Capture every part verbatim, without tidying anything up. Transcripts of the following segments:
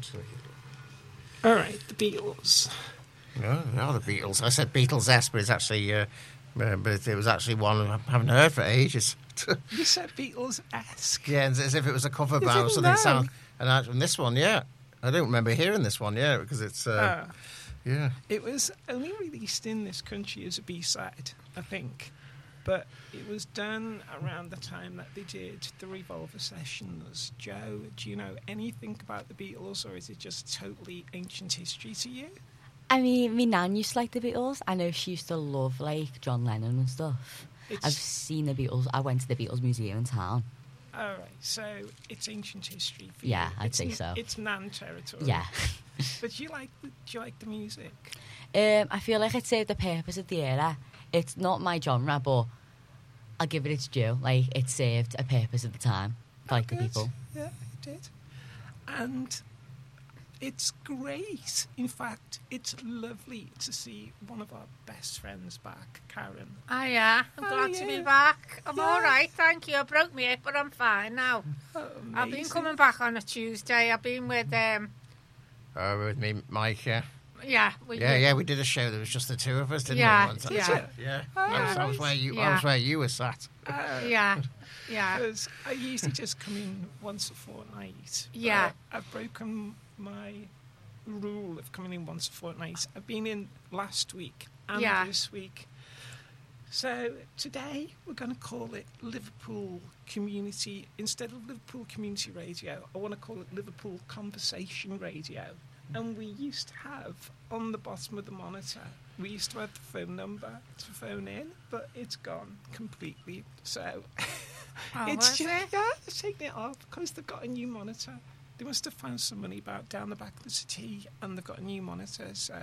Absolutely. All right, the Beatles. No, no, the Beatles. I said Beatles-esque, but it's actually, uh, uh, but it was actually one I haven't heard for ages. You said Beatles-esque. Yeah, as if it was a cover You band or didn't something. know. Sound, and, I, and this one, yeah, I don't remember hearing this one, yeah, because it's, uh, Uh, yeah. It was only released in this country as a B-side, I think. But it was done around the time that they did the Revolver Sessions. Joe, do you know anything about the Beatles, or is it just totally ancient history to you? I mean, my nan used to like the Beatles. I know she used to love, like, John Lennon and stuff. It's, I've seen the Beatles. I went to the Beatles Museum in town. all right, so it's ancient history for Yeah, you. I'd It's say n- so. It's Nan territory. Yeah. But do you like the, do you like the music? Um, I feel like it served the purpose of the era. It's not my genre, but I'll give it its due. Like, it served a purpose at the time for, like, the Good. people. Yeah, it did. And it's great. In fact, it's lovely to see one of our best friends back, Karen. Oh, yeah. I'm Oh, glad to yeah. be back. I'm Yeah. all right, thank you. I broke my hip, but I'm fine now. Oh, I've been amazing. coming back on a Tuesday. I've been with, um, Uh, with me, Mike, yeah. yeah. With Yeah, you. yeah, we did a show. There was just the two of us, didn't Yeah, we? Once? yeah. That's it, yeah. I, was, I was where you, I Yeah. was where you were sat. Uh, Yeah, yeah. Because I usually just come in once a fortnight. but Yeah. I've broken my rule of coming in once a fortnight. I've been in last week and Yeah. this week. So today we're going to call it Liverpool Community. Instead of Liverpool Community Radio, I want to call it Liverpool Conversation Radio. And we used to have on the bottom of the monitor, we used to have the phone number to phone in, but it's gone completely. So Oh, it's was just, it? yeah, it's taking it off because they've got a new monitor. They must have found some money about down the back of the city, and they've got a new monitor. So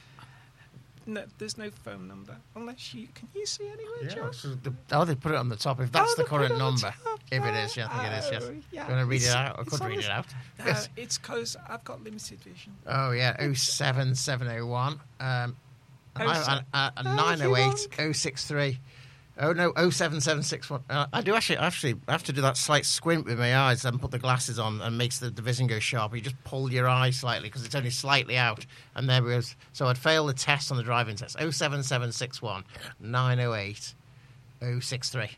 no, there's no phone number unless you can you see anywhere, Yeah, John? so the, oh, they put it on the top. If that's Oh, the they put current it on the number, top. if it is, yeah, I think it is. Yes. Oh, yeah. You want to read it It's- out? I it's could on read the- it out. Uh, it's because I've got limited vision. Oh yeah, oh seven seven oh one, um, Oh, and se- I- and Oh, nine oh eight wrong. oh six three. Oh no, oh seven seven six one. Uh, I do actually, actually have to do that slight squint with my eyes and put the glasses on, and makes the, the vision go sharper. You just pull your eye slightly because it's only slightly out, and there it goes. So I'd failed the test on the driving test. Oh seven seven six one nine oh eight oh six three.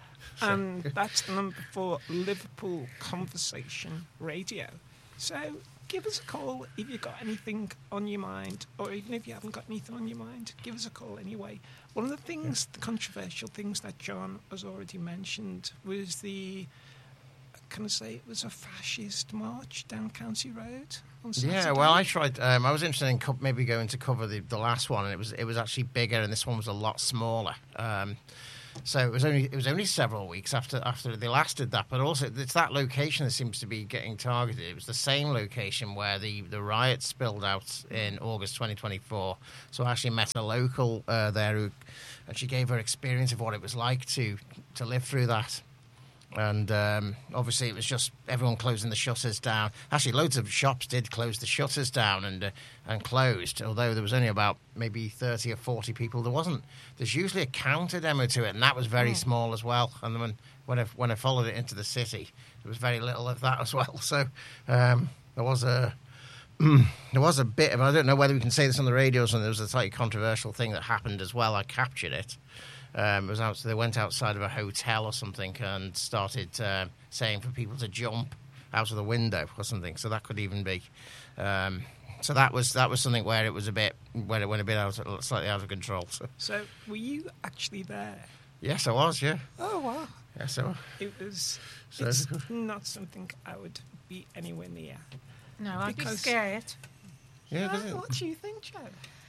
And that's the number for Liverpool Conversation Radio. So give us a call if you've got anything on your mind, or even if you haven't got anything on your mind, give us a call anyway. One of the things, the controversial things that John has already mentioned was the, can I say it was a fascist march down County Road on Saturday? Yeah, well, I tried. Um, I was interested in co- maybe going to cover the, the last one, and it was it was actually bigger, and this one was a lot smaller. Um, so it was only it was only several weeks after after they last did that. But also, it's that location that seems to be getting targeted. It was the same location where the, the riots spilled out in August twenty twenty-four. So I actually met a local uh, there who, and she gave her experience of what it was like to to live through that. And um, obviously, it was just everyone closing the shutters down. Actually, loads of shops did close the shutters down and uh, and closed. Although there was only about maybe thirty or forty people. There wasn't. There's usually a counter demo to it, and that was very Mm. small as well. And when when I, when I followed it into the city, there was very little of that as well. So um, there was a there was a bit of. I don't know whether we can say this on the radio. So there was a slightly controversial thing that happened as well. I captured it. Um, it was out, so they went outside of a hotel or something and started uh, saying for people to jump out of the window or something. So that could even be. Um, so that was that was something where it was a bit where it went a bit out, slightly out of control. So So were you actually there? yes, I was. Yeah, Oh, wow. yes, so It was, So- it's not something I would be anywhere near. No, I'd be Because- scared. yeah. 'cause Oh, it- what do you think, Joe?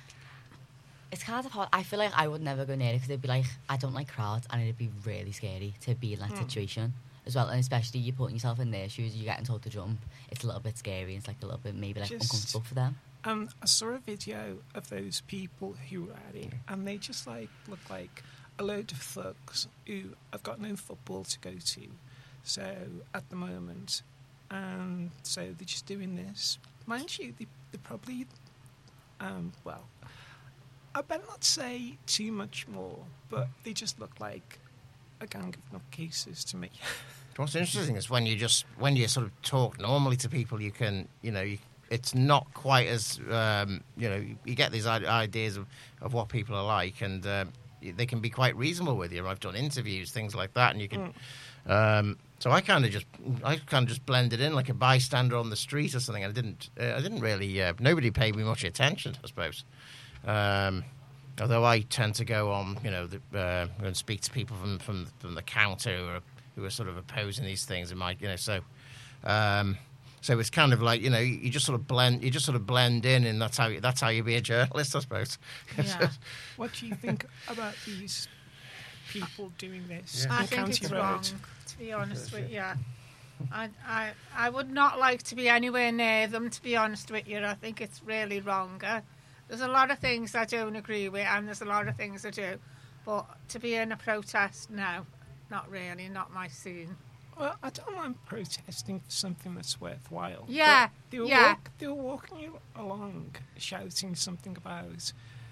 It's kind of hard. I feel like I would never go near it because it'd be like, I don't like crowds, and it'd be really scary to be in that Mm. situation as well. And especially you putting yourself in their shoes, you're getting told to jump. It's a little bit scary. It's like a little bit maybe like Just- uncomfortable for them. Um, I saw a video of those people who were at it, and they just like look like a load of thugs who have got no football to go to. So at the moment, and so they're just doing this. Mind you, they, they're probably, um, well, I better not say too much more, but they just look like a gang of nutcases to me. What's interesting is when you just when you sort of talk normally to people, you can you know you, it's not quite as um, you know. You get these i- ideas of, of what people are like, and uh, they can be quite reasonable with you. I've done interviews, things like that, and you can. Mm. Um, so I kind of just, I kind of just blended in like a bystander on the street or something. I didn't, uh, I didn't really. Uh, nobody paid me much attention, I suppose. Um, although I tend to go on, you know, the, uh, and speak to people from from, from the counter who are who are sort of opposing these things. And my, you know, so. Um, So it's kind of like, you know, you just sort of blend, you just sort of blend in, and that's how you, that's how you be a journalist, I suppose. Yeah. What do you think about these people doing this? Yeah. I on think County it's Road? wrong, to be honest with you. I, I, I would not like to be anywhere near them, to be honest with you. I think it's really wrong. Uh, there's a lot of things I don't agree with, and there's a lot of things I do. But to be in a protest, no, not really, not my scene. Well, I don't mind protesting for something that's worthwhile. Yeah, But they were, yeah. walk, they were walking along shouting something about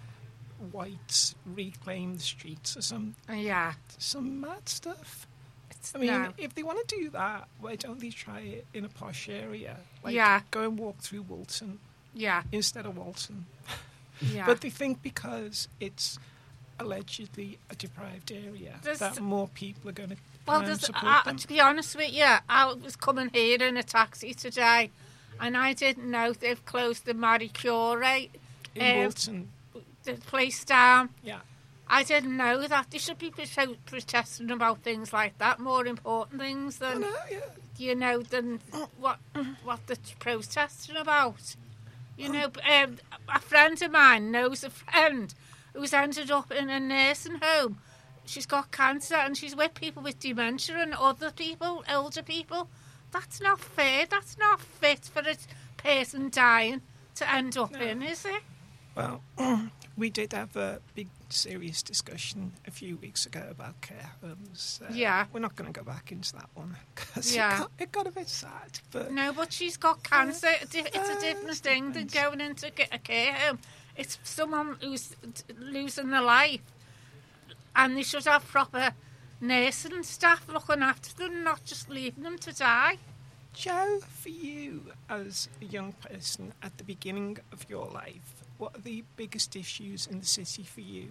whites reclaim the streets or some Uh, Yeah. some mad stuff. It's, I mean, no. if they want to do that, why don't they try it in a posh area? Like, Yeah. go and walk through Walton Yeah, instead of Walton. yeah. But they think because it's allegedly a deprived area There's- that more people are going to Well, um, there's, support uh, them. to be honest with you, I was coming here in a taxi today, and I didn't know they've closed the Marie Curie, In um, Walton, the place down. yeah. I didn't know that. They should be pro- protesting about things like that, more important things I than, know, yeah. you know, than what what they're protesting about. You know, um, a friend of mine knows a friend who's ended up in a nursing home. She's got cancer and she's with people with dementia and other people, older people. That's not fair. That's not fit for a person dying to end up No. in, is it? Well, we did have a big, serious discussion a few weeks ago about care homes. Uh, Yeah. We're not going to go back into that one because Yeah. it, got, it got a bit sad. But No, but she's got cancer. It's a it's a Uh, different it's thing than different. going into a care home. It's someone who's t- losing their life. And they should have proper nursing staff looking after them, not just leaving them to die. Joe, for you as a young person at the beginning of your life, what are the biggest issues in the city for you?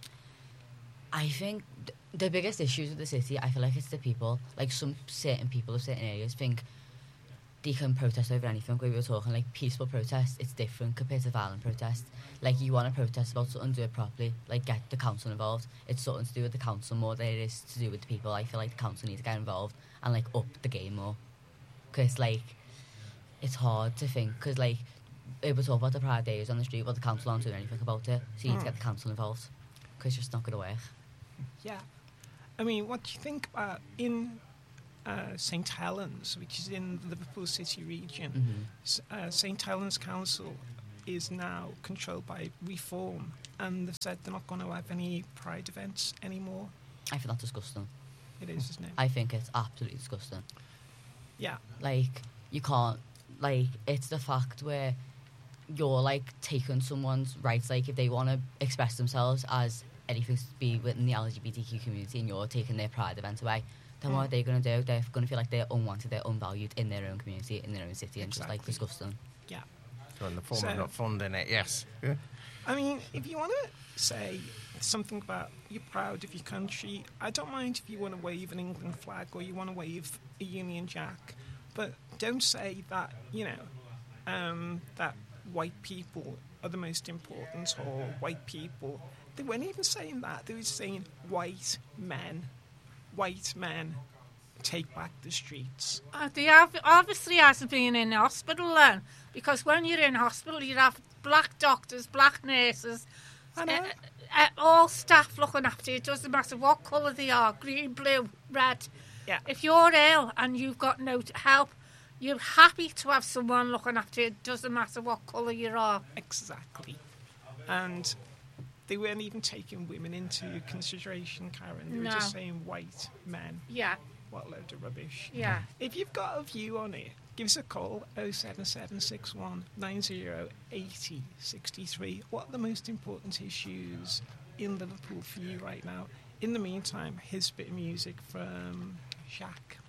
I think th- the biggest issues with the city, I feel like it's the people. Like some certain people of certain areas think they can protest over anything. We were talking like peaceful protest, it's different compared to violent protest. Like you want to protest about something, do it properly. Like get the council involved. It's something to do with the council more than it is to do with the people. I feel like the council needs to get involved and like up the game more. Because like it's hard to think. Because like we were talking about the pride days on the street, but the council aren't doing anything about it. So you need to get the council involved. Because it's just not going to work. Yeah. I mean, what do you think about in uh, Saint Helens, which is in the Liverpool City region? Mm-hmm. S- uh, Saint Helens Council is now controlled by Reform, and they've said they're not going to have any pride events anymore. I think that's disgusting. It is, isn't it? I think it's absolutely disgusting. Yeah. Like, you can't, like, it's the fact where you're, like, taking someone's rights, like, if they want to express themselves as anything to be within the L G B T Q community and you're taking their pride event away, then what are they going to do? They're going to feel like they're unwanted, they're unvalued in their own community, in their own city, and just, like, Exactly. disgusting. Yeah. So in the form So- of not funding it, yes. Yeah. I mean, if you want to say something about you're proud of your country, I don't mind if you want to wave an England flag or you want to wave a Union Jack, but don't say that, you know, um, that white people are the most important or white people. They weren't even saying that. They were saying white men, white men take back the streets. Uh, they have, obviously hasn't been in hospital then, because when you're in hospital, you have black doctors, black nurses, I know. uh, uh, all staff looking after you. It doesn't matter what colour they are, green, blue, red. Yeah. If you're ill and you've got no t- help, you're happy to have someone looking after you. It doesn't matter what colour you are. Exactly. And they weren't even taking women into consideration, Karen. They were No. just saying white men. Yeah, What a load of rubbish. yeah. If you've got a view on it, give us a call, oh seven seven six one nine oh eight oh six three. What are the most important issues in Liverpool for you right now? In the meantime, here's a bit of music from Shaq.